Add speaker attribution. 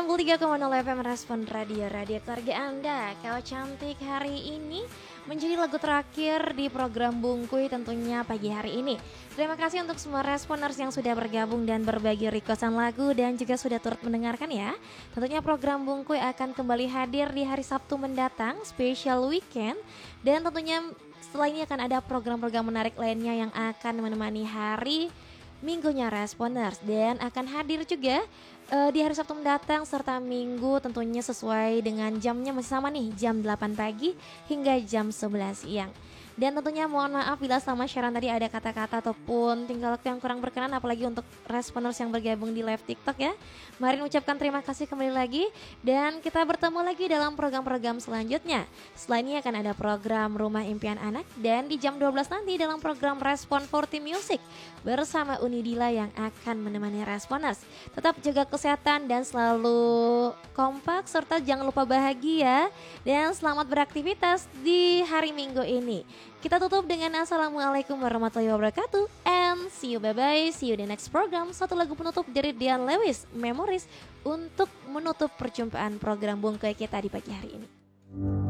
Speaker 1: 93,0 FM Respon Radio keluarga Anda. Kalau cantik hari ini menjadi lagu terakhir di program Bungkuy tentunya pagi hari ini. Terima kasih untuk semua responers yang sudah bergabung dan berbagi requestan lagu dan juga sudah turut mendengarkan ya. Tentunya program Bungkuy akan kembali hadir di hari Sabtu mendatang, special weekend. Dan tentunya setelah ini akan ada program-program menarik lainnya yang akan menemani hari minggunya Responers. Dan akan hadir juga di hari Sabtu mendatang serta Minggu tentunya sesuai dengan jamnya masih sama nih, jam 8 pagi hingga jam 11 siang. Dan tentunya mohon maaf bila sama siaran tadi ada kata-kata ataupun tingkah laku yang kurang berkenan, apalagi untuk responers yang bergabung di live TikTok ya. Mari ucapkan terima kasih kembali lagi dan kita bertemu lagi dalam program-program selanjutnya. Setelah ini akan ada program Rumah Impian Anak dan di jam 12 nanti dalam program Respon 40 Music bersama Unidila yang akan menemani responers. Tetap jaga kesehatan dan selalu kompak serta jangan lupa bahagia dan selamat beraktivitas di hari Minggu ini. Kita tutup dengan Assalamualaikum warahmatullahi wabarakatuh and see you, bye-bye, see you di next program. Satu lagu penutup dari Dian Lewis, Memories, untuk menutup perjumpaan program Bungkuy kita di pagi hari ini.